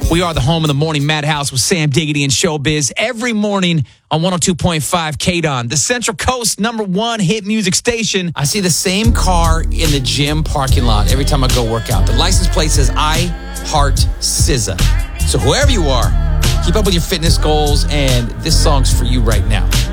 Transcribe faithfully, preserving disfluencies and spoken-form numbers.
We are the home of the Morning Madhouse with Sam Diggity and Showbiz every morning on one oh two point five K D O N, the Central Coast number one hit music station. I see the same car in the gym parking lot every time I go work out. The license plate says I Heart S Z A. So whoever you are, keep up with your fitness goals, and this song's for you right now.